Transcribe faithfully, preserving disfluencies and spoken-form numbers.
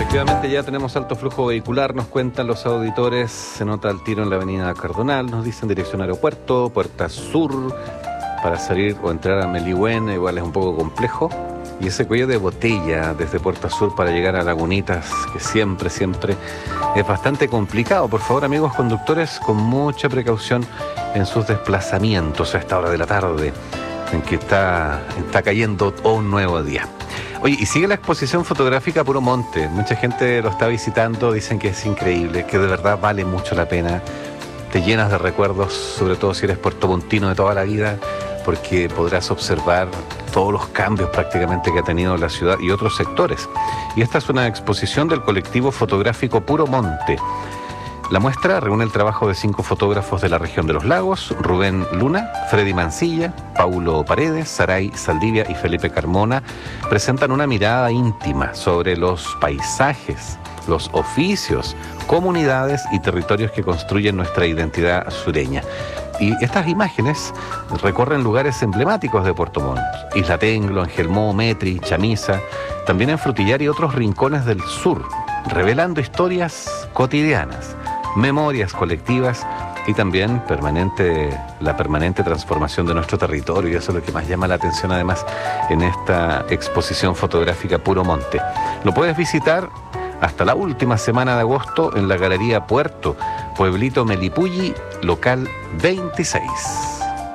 Efectivamente ya tenemos alto flujo vehicular, nos cuentan los auditores, se nota el tiro en la avenida Cardonal, nos dicen dirección aeropuerto, puerta sur, para salir o entrar a Melihuén igual es un poco complejo, y ese cuello de botella desde Puerta Sur para llegar a Lagunitas, que siempre, siempre es bastante complicado. Por favor, amigos conductores, con mucha precaución en sus desplazamientos a esta hora de la tarde, en que está, está cayendo un nuevo día. Oye, y sigue la exposición fotográfica Puro Monte. Mucha gente lo está visitando, dicen que es increíble, que de verdad vale mucho la pena. Te llenas de recuerdos, sobre todo si eres puertomontino de toda la vida, porque podrás observar todos los cambios prácticamente que ha tenido la ciudad y otros sectores. Y esta es una exposición del colectivo fotográfico Puro Monte. La muestra reúne el trabajo de cinco fotógrafos de la región de los lagos: Rubén Luna, Freddy Mancilla, Paulo Paredes, Saray Saldivia y Felipe Carmona. Presentan una mirada íntima sobre los paisajes, los oficios, comunidades y territorios que construyen nuestra identidad sureña. Y estas imágenes recorren lugares emblemáticos de Puerto Montt: Isla Tenglo, Angelmó, Metri, Chamisa, también en Frutillar y otros rincones del sur, revelando historias cotidianas, memorias colectivas y también permanente, la permanente transformación de nuestro territorio. Y eso es lo que más llama la atención además en esta exposición fotográfica Puro Monte. Lo puedes visitar hasta la última semana de agosto en la Galería Puerto, Pueblito Melipulli, local veintiséis.